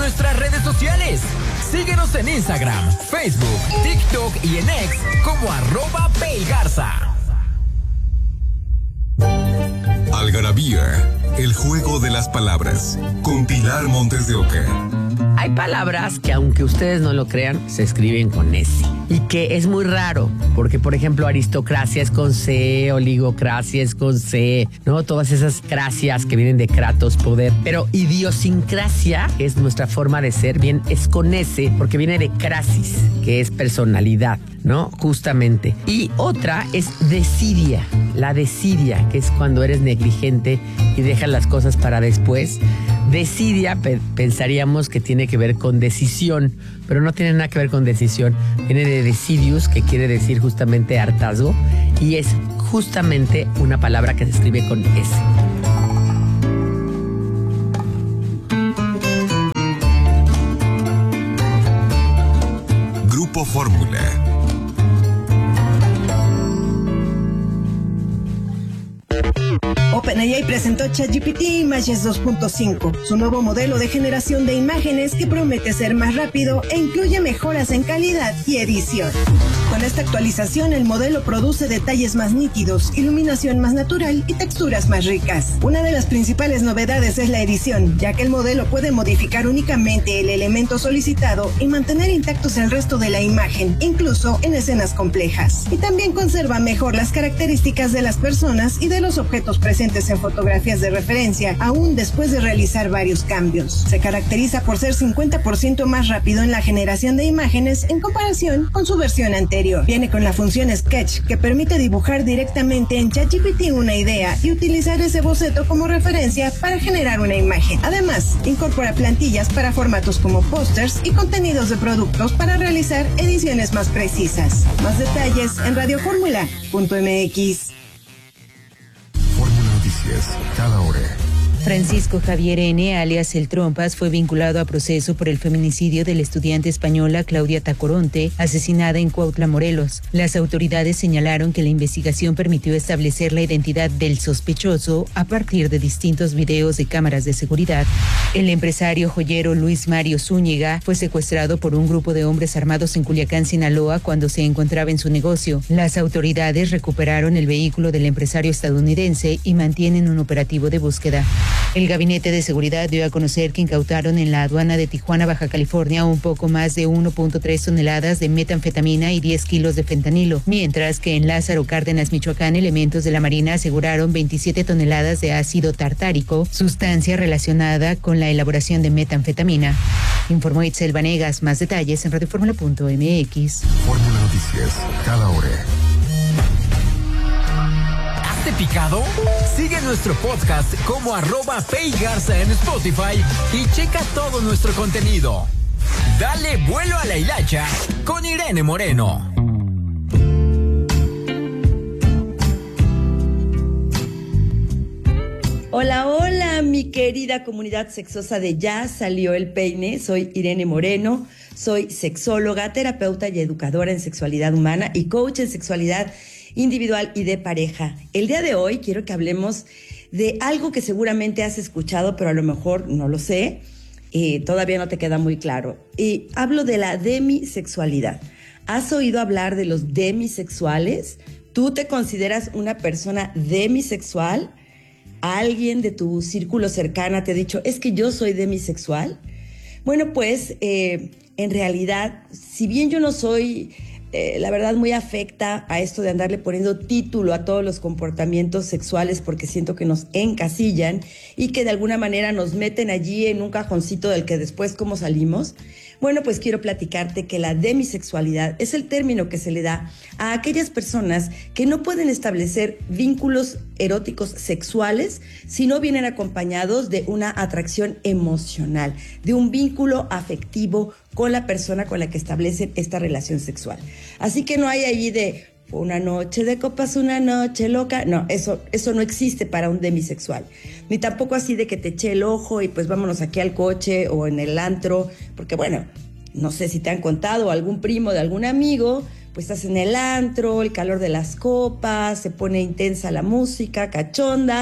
nuestras redes sociales. Síguenos en Instagram, Facebook, TikTok y en X como @PayGarza. Algarabía, el juego de las palabras, con Pilar Montes de Oca. Hay palabras que, aunque ustedes no lo crean, se escriben con S. Y que es muy raro, porque, por ejemplo, aristocracia es con C, oligocracia es con C, ¿no? Todas esas cracias que vienen de kratos, poder. Pero idiosincrasia, que es nuestra forma de ser, bien, es con S, porque viene de crasis, que es personalidad, ¿no? Justamente. Y otra es desidia, la desidia, que es cuando eres negligente y dejas las cosas para después. Desidia pensaríamos que tiene que ver con decisión, pero no tiene nada que ver con decisión. Viene de decidius, que quiere decir justamente hartazgo, y es justamente una palabra que se escribe con S. Grupo Fórmula. OpenAI presentó ChatGPT Images 2.5, su nuevo modelo de generación de imágenes que promete ser más rápido e incluye mejoras en calidad y edición. Con esta actualización, el modelo produce detalles más nítidos, iluminación más natural y texturas más ricas. Una de las principales novedades es la edición, ya que el modelo puede modificar únicamente el elemento solicitado y mantener intactos el resto de la imagen, incluso en escenas complejas. Y también conserva mejor las características de las personas y de los objetos presentes en fotografías de referencia, aún después de realizar varios cambios. Se caracteriza por ser 50% más rápido en la generación de imágenes en comparación con su versión anterior. Viene con la función Sketch, que permite dibujar directamente en ChatGPT una idea y utilizar ese boceto como referencia para generar una imagen. Además, incorpora plantillas para formatos como pósters y contenidos de productos para realizar ediciones más precisas. Más detalles en radioformula.mx. Fórmula Noticias, cada hora. Francisco Javier N., alias El Trompas, fue vinculado a proceso por el feminicidio de la estudiante española Claudia Tacoronte, asesinada en Cuautla, Morelos. Las autoridades señalaron que la investigación permitió establecer la identidad del sospechoso a partir de distintos videos de cámaras de seguridad. El empresario joyero Luis Mario Zúñiga fue secuestrado por un grupo de hombres armados en Culiacán, Sinaloa, cuando se encontraba en su negocio. Las autoridades recuperaron el vehículo del empresario estadounidense y mantienen un operativo de búsqueda. El Gabinete de Seguridad dio a conocer que incautaron en la aduana de Tijuana, Baja California, un poco más de 1.3 toneladas de metanfetamina y 10 kilos de fentanilo, mientras que en Lázaro Cárdenas, Michoacán, elementos de la Marina aseguraron 27 toneladas de ácido tartárico, sustancia relacionada con la elaboración de metanfetamina. Informó Itzel Vanegas. Más detalles en radioformula.mx. Fórmula Noticias, cada hora. ¿Te picado? Sigue nuestro podcast como @PayGarza en Spotify y checa todo nuestro contenido. Dale vuelo a la hilacha con Irene Moreno. Hola, hola, mi querida comunidad sexosa de Ya Salió el Peine. Soy Irene Moreno, soy sexóloga, terapeuta y educadora en sexualidad humana y coach en sexualidad individual y de pareja. El día de hoy quiero que hablemos de algo que seguramente has escuchado, pero a lo mejor no lo sé, todavía no te queda muy claro. Y hablo de la demisexualidad. ¿Has oído hablar de los demisexuales? ¿Tú te consideras una persona demisexual? ¿Alguien de tu círculo cercana te ha dicho, es que yo soy demisexual? Bueno, pues en realidad, si bien yo no soy la verdad muy afecta a esto de andarle poniendo título a todos los comportamientos sexuales, porque siento que nos encasillan y que de alguna manera nos meten allí en un cajoncito del que después cómo salimos. Bueno, pues quiero platicarte que la demisexualidad es el término que se le da a aquellas personas que no pueden establecer vínculos eróticos sexuales si no vienen acompañados de una atracción emocional, de un vínculo afectivo con la persona con la que establecen esta relación sexual. Así que no hay allí de una noche de copas, una noche loca. No, eso no existe para un demisexual. Ni tampoco así de que te eché el ojo y pues vámonos aquí al coche o en el antro. Porque bueno, no sé si te han contado, algún primo de algún amigo, pues estás en el antro, el calor de las copas, se pone intensa la música, cachonda.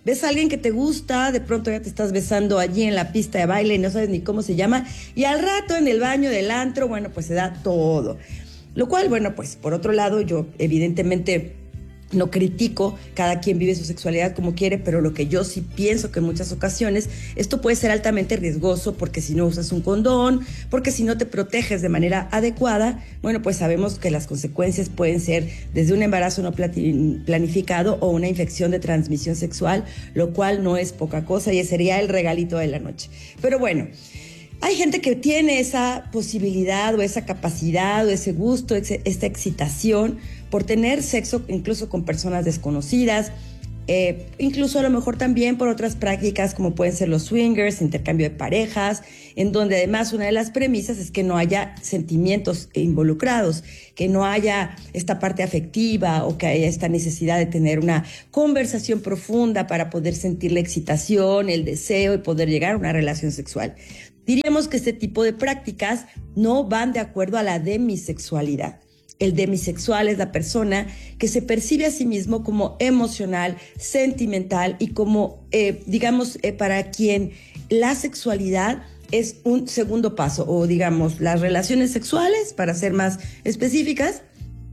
ves a alguien que te gusta, de pronto ya te estás besando allí en la pista de baile y no sabes ni cómo se llama, y al rato en el baño del antro, bueno, pues se da todo. Lo cual, bueno, pues por otro lado, yo evidentemente no critico, cada quien vive su sexualidad como quiere, pero lo que yo sí pienso que en muchas ocasiones esto puede ser altamente riesgoso, porque si no usas un condón, porque si no te proteges de manera adecuada, bueno, pues sabemos que las consecuencias pueden ser desde un embarazo no planificado o una infección de transmisión sexual, lo cual no es poca cosa y sería el regalito de la noche. Pero bueno, hay gente que tiene esa posibilidad o esa capacidad o ese gusto, esta excitación por tener sexo incluso con personas desconocidas, incluso a lo mejor también por otras prácticas como pueden ser los swingers, intercambio de parejas, en donde además una de las premisas es que no haya sentimientos involucrados, que no haya esta parte afectiva o que haya esta necesidad de tener una conversación profunda para poder sentir la excitación, el deseo y poder llegar a una relación sexual. Diríamos que este tipo de prácticas no van de acuerdo a la demisexualidad. El demisexual es la persona que se percibe a sí mismo como emocional, sentimental y como, para quien la sexualidad es un segundo paso, o digamos, las relaciones sexuales, para ser más específicas,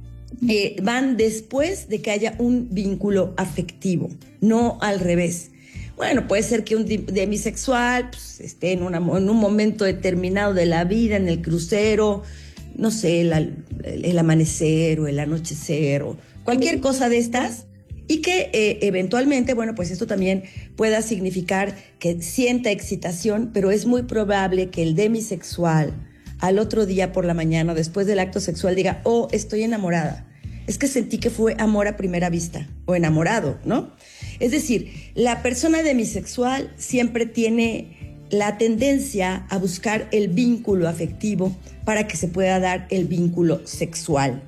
van después de que haya un vínculo afectivo, no al revés. Bueno, puede ser que un demisexual pues, esté en un momento determinado de la vida, en el crucero, no sé, el amanecer o el anochecer o cualquier cosa de estas, y que eventualmente, bueno, pues esto también pueda significar que sienta excitación, pero es muy probable que el demisexual al otro día por la mañana, después del acto sexual, diga, oh, estoy enamorada. Es que sentí que fue amor a primera vista, o enamorado, ¿no? Es decir, la persona demisexual siempre tiene la tendencia a buscar el vínculo afectivo para que se pueda dar el vínculo sexual.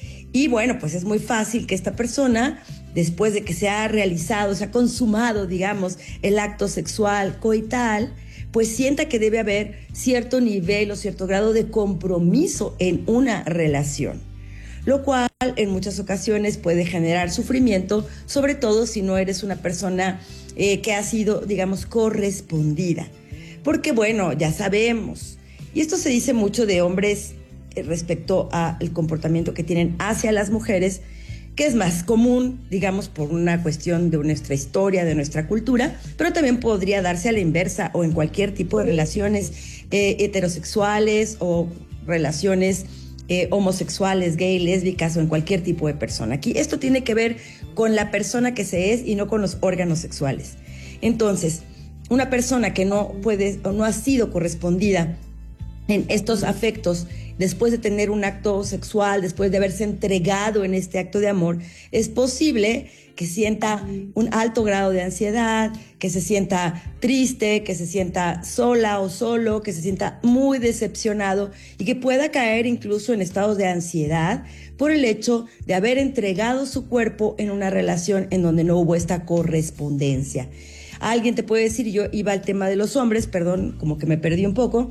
Y bueno, pues es muy fácil que esta persona, después de que se ha realizado, se ha consumado, digamos, el acto sexual coital, pues sienta que debe haber cierto nivel o cierto grado de compromiso en una relación, lo cual en muchas ocasiones puede generar sufrimiento, sobre todo si no eres una persona que ha sido, digamos, correspondida. Porque bueno, ya sabemos, y esto se dice mucho de hombres respecto al comportamiento que tienen hacia las mujeres, que es más común, digamos, por una cuestión de nuestra historia, de nuestra cultura, pero también podría darse a la inversa o en cualquier tipo de relaciones heterosexuales o relaciones homosexuales, gay, lésbicas o en cualquier tipo de persona. Aquí esto tiene que ver con la persona que se es y no con los órganos sexuales. Entonces, una persona que no puede o no ha sido correspondida en estos afectos después de tener un acto sexual, después de haberse entregado en este acto de amor, es posible que sienta un alto grado de ansiedad, que se sienta triste, que se sienta sola o solo, que se sienta muy decepcionado y que pueda caer incluso en estados de ansiedad por el hecho de haber entregado su cuerpo en una relación en donde no hubo esta correspondencia. Alguien te puede decir, yo iba al tema de los hombres, perdón, como que me perdí un poco,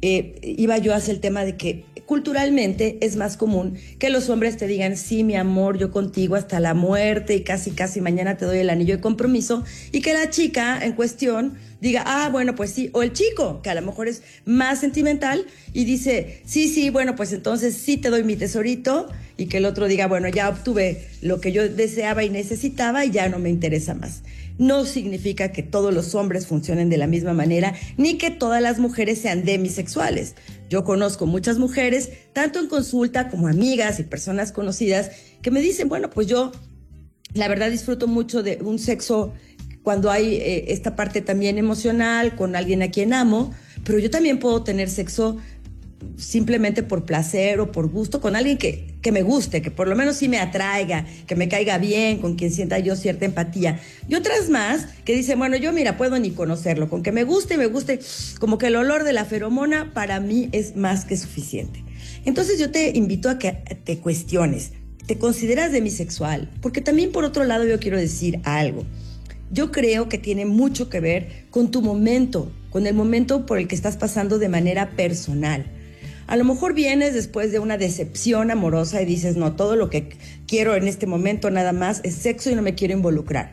iba yo hacia el tema de que culturalmente es más común que los hombres te digan, sí, mi amor, yo contigo hasta la muerte y casi mañana te doy el anillo de compromiso, y que la chica en cuestión diga, ah, bueno, pues sí, o el chico, que a lo mejor es más sentimental y dice, sí, bueno, pues entonces sí te doy mi tesorito, y que el otro diga, bueno, ya obtuve lo que yo deseaba y necesitaba y ya no me interesa más. No significa que todos los hombres funcionen de la misma manera, ni que todas las mujeres sean demisexuales. Yo conozco muchas mujeres, tanto en consulta como amigas y personas conocidas, que me dicen, bueno, pues yo la verdad disfruto mucho de un sexo cuando hay esta parte también emocional, con alguien a quien amo, pero yo también puedo tener sexo simplemente por placer o por gusto con alguien que me guste, que por lo menos sí me atraiga, que me caiga bien, con quien sienta yo cierta empatía. Y otras más que dicen, bueno, yo mira, puedo ni conocerlo, con que me guste, como que el olor de la feromona para mí es más que suficiente. Entonces yo te invito a que te cuestiones, ¿te consideras demisexual? Porque también por otro lado yo quiero decir algo. Yo creo que tiene mucho que ver con tu momento, con el momento por el que estás pasando de manera personal. A lo mejor vienes después de una decepción amorosa y dices, no, todo lo que quiero en este momento nada más es sexo y no me quiero involucrar.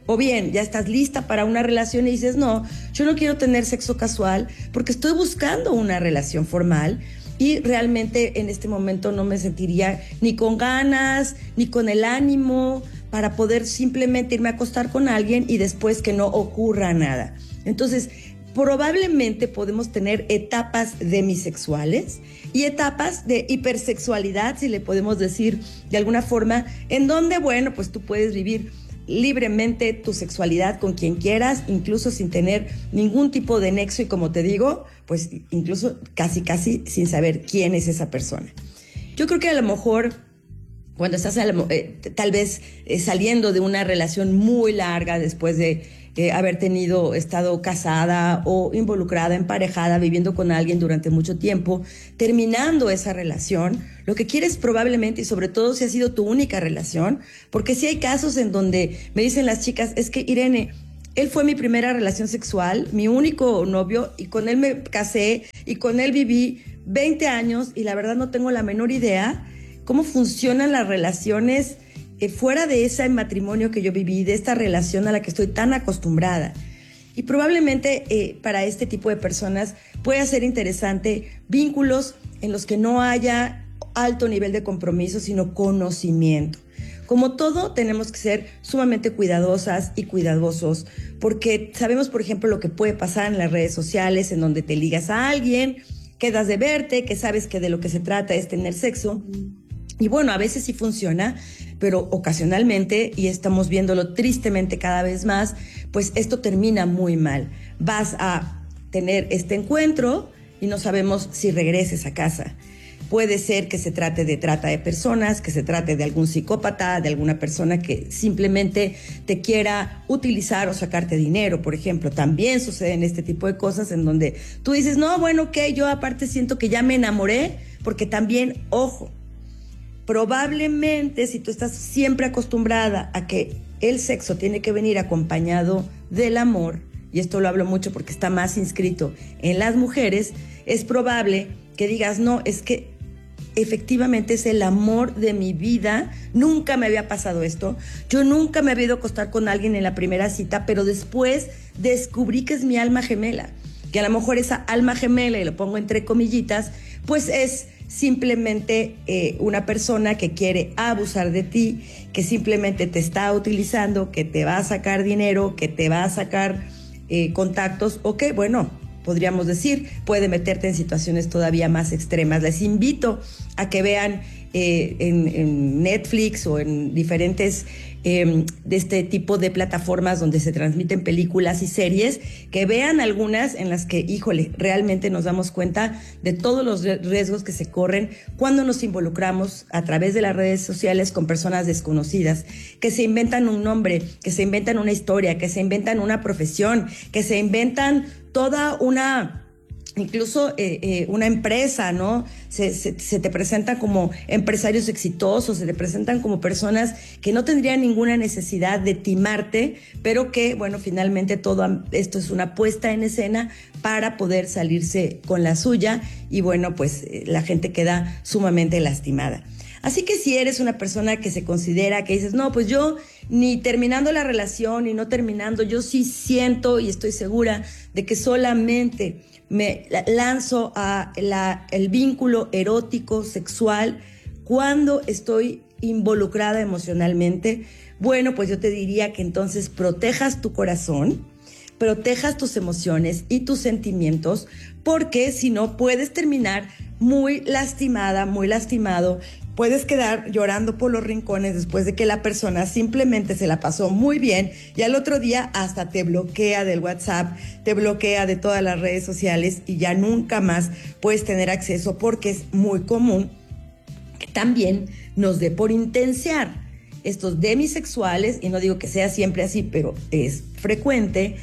O bien, ya estás lista para una relación y dices, no, yo no quiero tener sexo casual porque estoy buscando una relación formal y realmente en este momento no me sentiría ni con ganas, ni con el ánimo para poder simplemente irme a acostar con alguien y después que no ocurra nada. Entonces, probablemente podemos tener etapas demisexuales y etapas de hipersexualidad, si le podemos decir de alguna forma, en donde, bueno, pues tú puedes vivir libremente tu sexualidad con quien quieras, incluso sin tener ningún tipo de nexo y, como te digo, pues incluso casi sin saber quién es esa persona. Yo creo que a lo mejor cuando estás tal vez saliendo de una relación muy larga después de haber estado casada o involucrada, emparejada, viviendo con alguien durante mucho tiempo, terminando esa relación, lo que quieres probablemente, y sobre todo si ha sido tu única relación, porque sí hay casos en donde me dicen las chicas, es que Irene, él fue mi primera relación sexual, mi único novio, y con él me casé, y con él viví 20 años, y la verdad no tengo la menor idea cómo funcionan las relaciones fuera de ese matrimonio que yo viví, de esta relación a la que estoy tan acostumbrada. Y probablemente para este tipo de personas pueda ser interesante vínculos en los que no haya alto nivel de compromiso, sino conocimiento. Como todo, tenemos que ser sumamente cuidadosas y cuidadosos, porque sabemos, por ejemplo, lo que puede pasar en las redes sociales, en donde te ligas a alguien, quedas de verte, que sabes que de lo que se trata es tener sexo. Y bueno, a veces sí funciona, pero ocasionalmente, y estamos viéndolo tristemente cada vez más, pues esto termina muy mal. Vas a tener este encuentro y no sabemos si regreses a casa. Puede ser que se trate de trata de personas, que se trate de algún psicópata, de alguna persona que simplemente te quiera utilizar o sacarte dinero, por ejemplo. También suceden este tipo de cosas en donde tú dices, no, bueno, ok, yo aparte siento que ya me enamoré, porque también, ojo, probablemente si tú estás siempre acostumbrada a que el sexo tiene que venir acompañado del amor, y esto lo hablo mucho porque está más inscrito en las mujeres, es probable que digas, no, es que efectivamente es el amor de mi vida, nunca me había pasado esto, yo nunca me había ido a acostar con alguien en la primera cita, pero después descubrí que es mi alma gemela, que a lo mejor esa alma gemela, y lo pongo entre comillitas, pues es simplemente una persona que quiere abusar de ti, que simplemente te está utilizando, que te va a sacar dinero, que te va a sacar contactos, o que, bueno, podríamos decir, puede meterte en situaciones todavía más extremas. Les invito a que vean en Netflix o en diferentes de este tipo de plataformas donde se transmiten películas y series, que vean algunas en las que, híjole, realmente nos damos cuenta de todos los riesgos que se corren cuando nos involucramos a través de las redes sociales con personas desconocidas, que se inventan un nombre, que se inventan una historia, que se inventan una profesión, que se inventan toda una... incluso una empresa, ¿no? Se te presentan como empresarios exitosos, se te presentan como personas que no tendrían ninguna necesidad de timarte, pero que, bueno, finalmente todo esto es una puesta en escena para poder salirse con la suya y, bueno, pues la gente queda sumamente lastimada. Así que si eres una persona que se considera, que dices, no, pues yo ni terminando la relación ni no terminando, yo sí siento y estoy segura de que solamente me lanzo a el vínculo erótico, sexual, cuando estoy involucrada emocionalmente, bueno, pues yo te diría que entonces protejas tu corazón, protejas tus emociones y tus sentimientos, porque si no puedes terminar muy lastimada, muy lastimado. Puedes quedar llorando por los rincones después de que la persona simplemente se la pasó muy bien y al otro día hasta te bloquea del WhatsApp, te bloquea de todas las redes sociales y ya nunca más puedes tener acceso, porque es muy común que también nos dé por intensear. Estos demisexuales, y no digo que sea siempre así, pero es frecuente,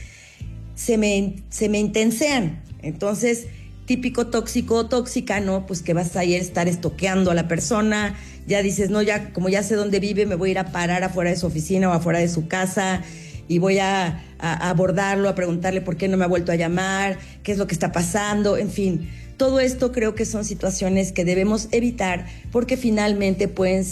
se me intensean. Entonces, típico tóxico, tóxica, ¿no? Pues que vas a ir a estar estoqueando a la persona, ya dices, no, ya como ya sé dónde vive, me voy a ir a parar afuera de su oficina o afuera de su casa y voy a abordarlo, a preguntarle por qué no me ha vuelto a llamar, qué es lo que está pasando, en fin. Todo esto creo que son situaciones que debemos evitar porque finalmente pueden ser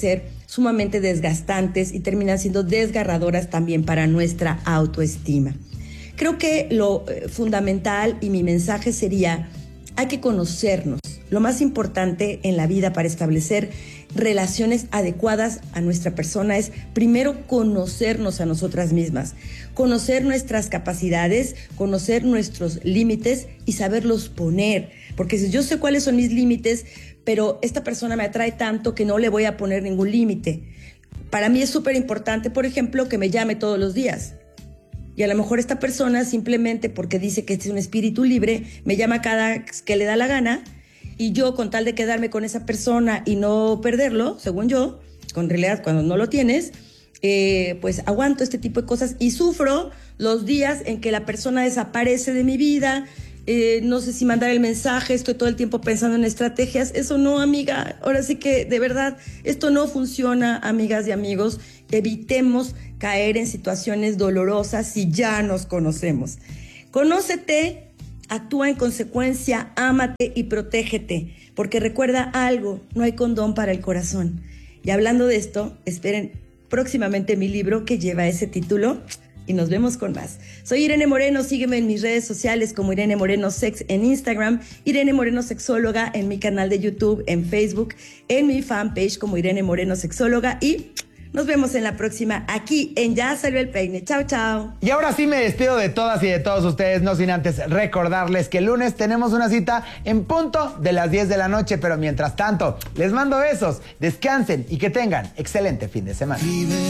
sumamente desgastantes y terminan siendo desgarradoras también para nuestra autoestima. Creo que lo fundamental y mi mensaje sería, hay que conocernos. Lo más importante en la vida para establecer relaciones adecuadas a nuestra persona es primero conocernos a nosotras mismas, conocer nuestras capacidades, conocer nuestros límites y saberlos poner. Porque si yo sé cuáles son mis límites, pero esta persona me atrae tanto que no le voy a poner ningún límite. Para mí es súper importante, por ejemplo, que me llame todos los días. Y a lo mejor esta persona simplemente porque dice que es un espíritu libre, me llama cada que le da la gana, y yo con tal de quedarme con esa persona y no perderlo, según yo, con realidad cuando no lo tienes, pues aguanto este tipo de cosas y sufro los días en que la persona desaparece de mi vida. No sé si mandar el mensaje, estoy todo el tiempo pensando en estrategias. Eso no, amiga, ahora sí que de verdad esto no funciona, amigas y amigos. Evitemos caer en situaciones dolorosas si ya nos conocemos. Conócete, actúa en consecuencia, ámate y protégete, porque recuerda algo, no hay condón para el corazón. Y hablando de esto, esperen próximamente mi libro que lleva ese título. Y nos vemos con más. Soy Irene Moreno, sígueme en mis redes sociales como Irene Moreno Sex en Instagram, Irene Moreno Sexóloga en mi canal de YouTube, en Facebook, en mi fanpage como Irene Moreno Sexóloga y nos vemos en la próxima aquí en Ya Salió el Peine. Chao, chao. Y ahora sí me despido de todas y de todos ustedes, no sin antes recordarles que el lunes tenemos una cita en punto de las 10 de la noche, pero mientras tanto, les mando besos, descansen y que tengan excelente fin de semana.